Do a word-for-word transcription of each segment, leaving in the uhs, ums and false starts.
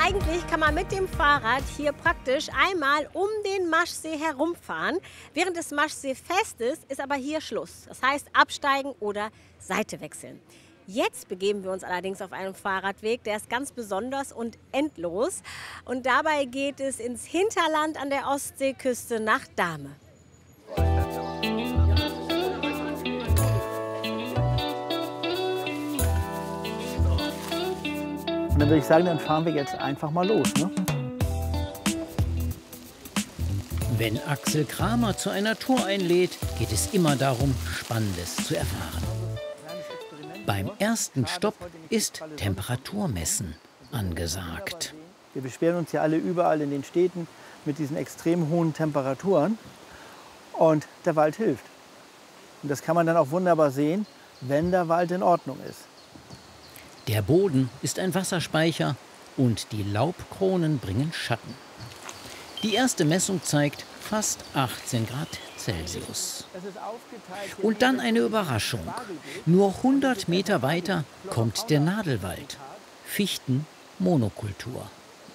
Eigentlich kann man mit dem Fahrrad hier praktisch einmal um den Maschsee herumfahren. Während des Maschsee-Festes ist aber hier Schluss. Das heißt absteigen oder Seite wechseln. Jetzt begeben wir uns allerdings auf einen Fahrradweg, der ist ganz besonders und endlos. Und dabei geht es ins Hinterland an der Ostseeküste nach Dahme. Und dann würde ich sagen, dann fahren wir jetzt einfach mal los, ne? Wenn Axel Kramer zu einer Tour einlädt, geht es immer darum, Spannendes zu erfahren. Beim ersten Stopp ist Temperaturmessen angesagt. Wir beschweren uns ja alle überall in den Städten mit diesen extrem hohen Temperaturen. Und der Wald hilft. Und das kann man dann auch wunderbar sehen, wenn der Wald in Ordnung ist. Der Boden ist ein Wasserspeicher und die Laubkronen bringen Schatten. Die erste Messung zeigt fast achtzehn Grad Celsius. Und dann eine Überraschung. Nur hundert Meter weiter kommt der Nadelwald. Fichtenmonokultur.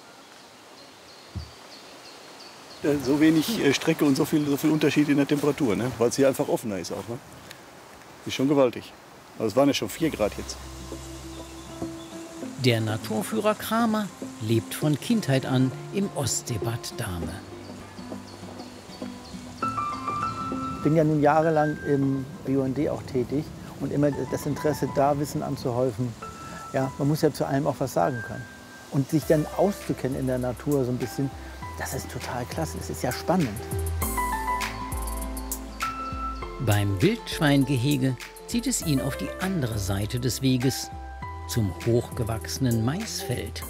So wenig Strecke und so viel, so viel Unterschied in der Temperatur, ne? Weil es hier einfach offener ist auch. Ne? Ist schon gewaltig. Aber es waren ja schon vier Grad jetzt. Der Naturführer Kramer lebt von Kindheit an im Ostseebad Dahme. Ich bin ja nun jahrelang im B U N D auch tätig und immer das Interesse da, Wissen anzuhäufen. Ja, man muss ja zu allem auch was sagen können. Und sich dann auszukennen in der Natur so ein bisschen, das ist total klasse, das ist ja spannend. Beim Wildschweingehege zieht es ihn auf die andere Seite des Weges, zum hochgewachsenen Maisfeld.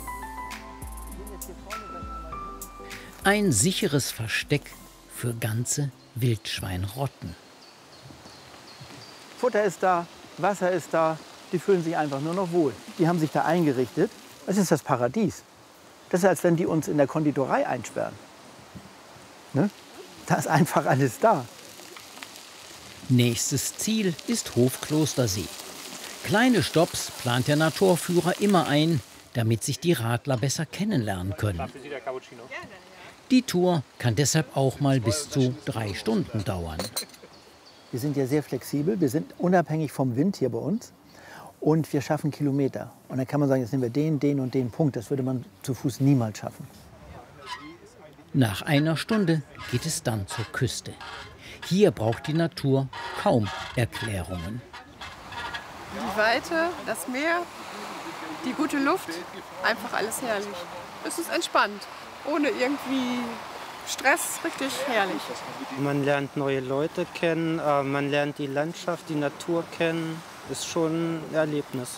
Ein sicheres Versteck für ganze Wildschweinrotten. Futter ist da, Wasser ist da, die fühlen sich einfach nur noch wohl. Die haben sich da eingerichtet. Das ist das Paradies. Das ist, als wenn die uns in der Konditorei einsperren. Ne? Da ist einfach alles da. Nächstes Ziel ist Hofklostersee. Kleine Stopps plant der Naturführer immer ein, damit sich die Radler besser kennenlernen können. Die Tour kann deshalb auch mal bis zu drei Stunden dauern. Wir sind ja sehr flexibel, wir sind unabhängig vom Wind hier bei uns und wir schaffen Kilometer. Und dann kann man sagen, jetzt nehmen wir den, den und den Punkt. Das würde man zu Fuß niemals schaffen. Nach einer Stunde geht es dann zur Küste. Hier braucht die Natur kaum Erklärungen. Die Weite, das Meer, die gute Luft, einfach alles herrlich. Es ist entspannt, ohne irgendwie Stress, richtig herrlich. Man lernt neue Leute kennen, man lernt die Landschaft, die Natur kennen. Ist schon ein Erlebnis.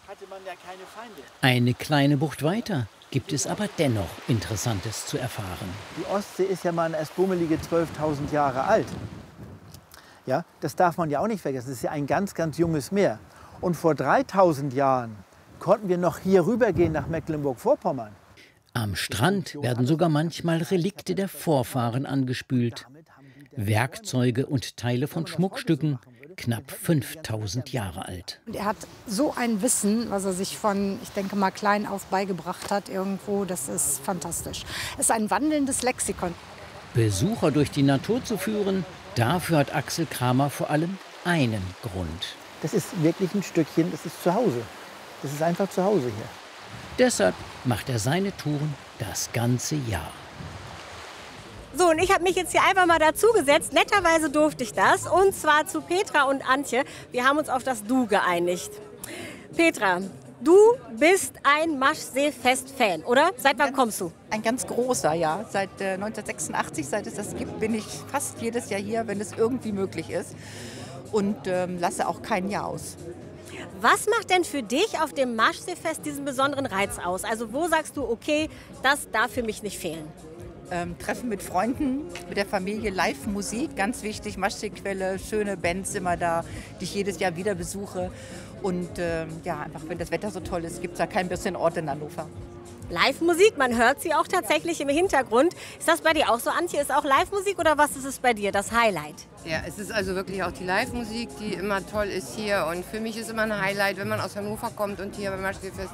Eine kleine Bucht weiter gibt es aber dennoch Interessantes zu erfahren. Die Ostsee ist ja mal eine erst bummelige zwölftausend Jahre alt. Ja, das darf man ja auch nicht vergessen. Das ist ja ein ganz, ganz junges Meer. Und vor dreitausend Jahren konnten wir noch hier rübergehen nach Mecklenburg-Vorpommern. Am Strand werden sogar manchmal Relikte der Vorfahren angespült. Werkzeuge und Teile von Schmuckstücken, knapp fünftausend Jahre alt. Und er hat so ein Wissen, was er sich von, ich denke mal, klein auf beigebracht hat irgendwo. Das ist fantastisch. Es ist ein wandelndes Lexikon. Besucher durch die Natur zu führen, dafür hat Axel Kramer vor allem einen Grund. Das ist wirklich ein Stückchen, das ist zu Hause. Das ist einfach zu Hause hier. Deshalb macht er seine Touren das ganze Jahr. So, und ich habe mich jetzt hier einfach mal dazugesetzt. Netterweise durfte ich das. Und zwar zu Petra und Antje. Wir haben uns auf das Du geeinigt. Petra, du bist ein Maschsee-Fest-Fan, oder? Seit wann kommst du? Ein ganz großer, ja. Seit äh, neunzehnhundertsechsundachtzig, seit es das gibt, bin ich fast jedes Jahr hier, wenn es irgendwie möglich ist. Und ähm, lasse auch kein Jahr aus. Was macht denn für dich auf dem Maschsee-Fest diesen besonderen Reiz aus? Also wo sagst du, okay, das darf für mich nicht fehlen? Ähm, Treffen mit Freunden, mit der Familie, Live-Musik, ganz wichtig, Maschseequelle, schöne Bands immer da, die ich jedes Jahr wieder besuche. Und ähm, ja, einfach, wenn das Wetter so toll ist, gibt es da keinen besseren Ort in Hannover. Live-Musik, man hört sie auch tatsächlich im Hintergrund. Ist das bei dir auch so, Antje? Ist auch Live-Musik oder was ist es bei dir, das Highlight? Ja, es ist also wirklich auch die Live-Musik, die immer toll ist hier. Und für mich ist immer ein Highlight, wenn man aus Hannover kommt und hier beim Maschsee-Fest ist,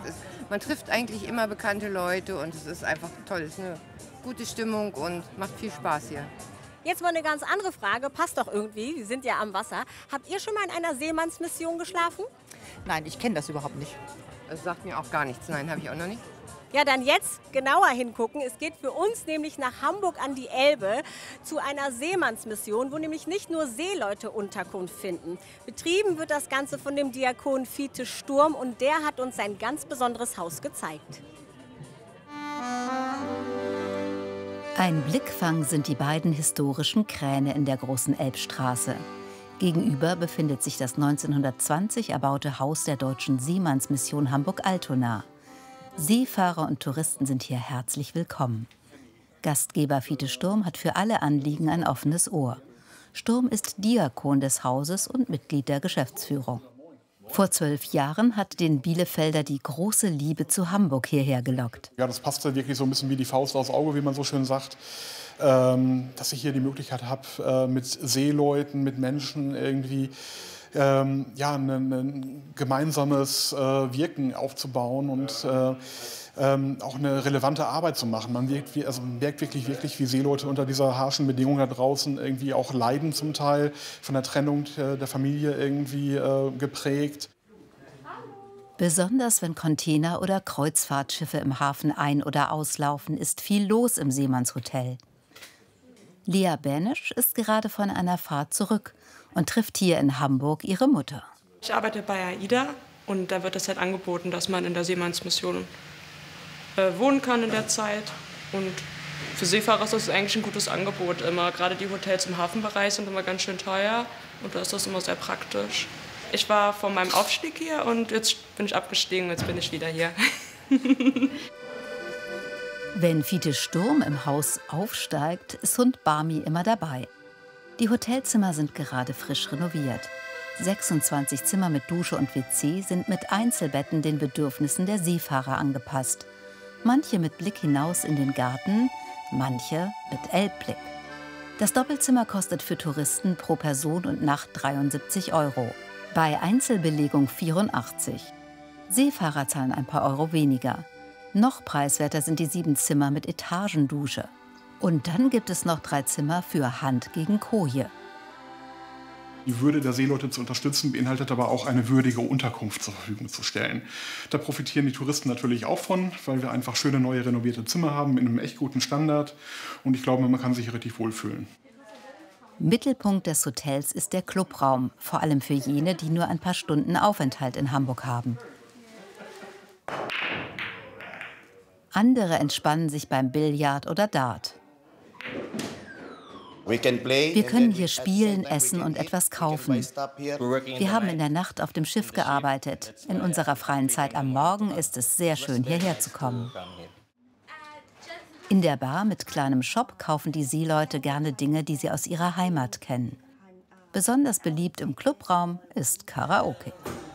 Man trifft eigentlich immer bekannte Leute und es ist einfach toll. Es ist eine gute Stimmung und macht viel Spaß hier. Jetzt mal eine ganz andere Frage, passt doch irgendwie, wir sind ja am Wasser. Habt ihr schon mal in einer Seemannsmission geschlafen? Nein, ich kenne das überhaupt nicht. Das sagt mir auch gar nichts. Nein, habe ich auch noch nicht. Ja, dann jetzt genauer hingucken. Es geht für uns nämlich nach Hamburg an die Elbe zu einer Seemannsmission, wo nämlich nicht nur Seeleute Unterkunft finden. Betrieben wird das Ganze von dem Diakon Fiete Sturm und der hat uns sein ganz besonderes Haus gezeigt. Ein Blickfang sind die beiden historischen Kräne in der großen Elbstraße. Gegenüber befindet sich das neunzehnhundertzwanzig erbaute Haus der Deutschen Seemannsmission Hamburg-Altona. Seefahrer und Touristen sind hier herzlich willkommen. Gastgeber Fiete Sturm hat für alle Anliegen ein offenes Ohr. Sturm ist Diakon des Hauses und Mitglied der Geschäftsführung. Vor zwölf Jahren hat den Bielefelder die große Liebe zu Hamburg hierher gelockt. Ja, das passte wirklich so ein bisschen wie die Faust aufs Auge, wie man so schön sagt. Ähm, dass ich hier die Möglichkeit habe, äh, mit Seeleuten, mit Menschen irgendwie ähm, ja, ein, ein gemeinsames äh, Wirken aufzubauen und äh, ähm, auch eine relevante Arbeit zu machen. Man wirkt, wie, also merkt wirklich, wirklich, wie Seeleute unter dieser harschen Bedingungen da draußen irgendwie auch leiden zum Teil, von der Trennung äh, der Familie irgendwie äh, geprägt. Besonders wenn Container- oder Kreuzfahrtschiffe im Hafen ein- oder auslaufen, ist viel los im Seemannshotel. Lea Bänisch ist gerade von einer Fahrt zurück und trifft hier in Hamburg ihre Mutter. Ich arbeite bei AIDA und da wird es halt angeboten, dass man in der Seemannsmission äh, wohnen kann in der Zeit. Und für Seefahrer ist das eigentlich ein gutes Angebot. Immer, gerade die Hotels im Hafenbereich sind immer ganz schön teuer und da ist das immer sehr praktisch. Ich war vor meinem Aufstieg hier und jetzt bin ich abgestiegen, jetzt bin ich wieder hier. Wenn Fiete Sturm im Haus aufsteigt, ist Hund Barmi immer dabei. Die Hotelzimmer sind gerade frisch renoviert. sechsundzwanzig Zimmer mit Dusche und W C sind mit Einzelbetten den Bedürfnissen der Seefahrer angepasst. Manche mit Blick hinaus in den Garten, manche mit Elbblick. Das Doppelzimmer kostet für Touristen pro Person und Nacht dreiundsiebzig Euro. Bei Einzelbelegung vierundachtzig. Seefahrer zahlen ein paar Euro weniger. Noch preiswerter sind die sieben Zimmer mit Etagendusche. Und dann gibt es noch drei Zimmer für Hand gegen Koje. Die Würde der Seeleute zu unterstützen, beinhaltet aber auch eine würdige Unterkunft zur Verfügung zu stellen. Da profitieren die Touristen natürlich auch von, weil wir einfach schöne, neue, renovierte Zimmer haben in einem echt guten Standard. Und ich glaube, man kann sich richtig wohlfühlen. Mittelpunkt des Hotels ist der Clubraum, vor allem für jene, die nur ein paar Stunden Aufenthalt in Hamburg haben. Andere entspannen sich beim Billard oder Dart. Wir können hier spielen, essen und etwas kaufen. Wir haben in der Nacht auf dem Schiff gearbeitet. In unserer freien Zeit am Morgen ist es sehr schön, hierher zu kommen. In der Bar mit kleinem Shop kaufen die Seeleute gerne Dinge, die sie aus ihrer Heimat kennen. Besonders beliebt im Clubraum ist Karaoke.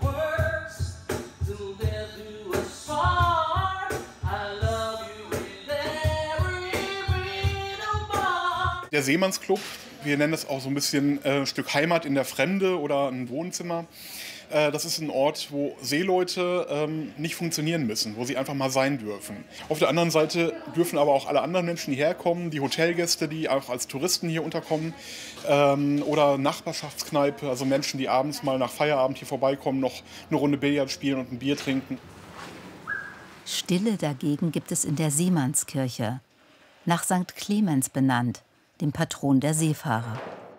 Der Seemannsclub, wir nennen es auch so ein bisschen äh, ein Stück Heimat in der Fremde oder ein Wohnzimmer. Äh, das ist ein Ort, wo Seeleute ähm, nicht funktionieren müssen, wo sie einfach mal sein dürfen. Auf der anderen Seite dürfen aber auch alle anderen Menschen, die herkommen, die Hotelgäste, die auch als Touristen hier unterkommen, ähm, oder Nachbarschaftskneipe, also Menschen, die abends mal nach Feierabend hier vorbeikommen, noch eine Runde Billard spielen und ein Bier trinken. Stille dagegen gibt es in der Seemannskirche, nach Sankt Clemens benannt, dem Patron der Seefahrer.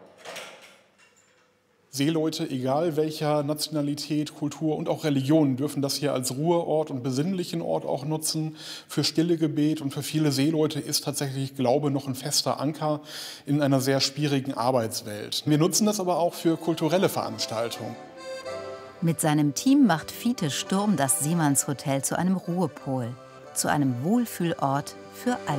Seeleute, egal welcher Nationalität, Kultur und auch Religion, dürfen das hier als Ruheort und besinnlichen Ort auch nutzen. Für stille Gebet und für viele Seeleute ist tatsächlich Glaube noch ein fester Anker in einer sehr schwierigen Arbeitswelt. Wir nutzen das aber auch für kulturelle Veranstaltungen. Mit seinem Team macht Fiete Sturm das Seemannshotel zu einem Ruhepol, zu einem Wohlfühlort für alle.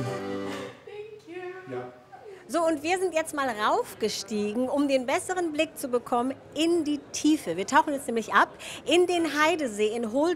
So, und wir sind jetzt mal raufgestiegen, um den besseren Blick zu bekommen in die Tiefe. Wir tauchen jetzt nämlich ab in den Heidesee in Hohl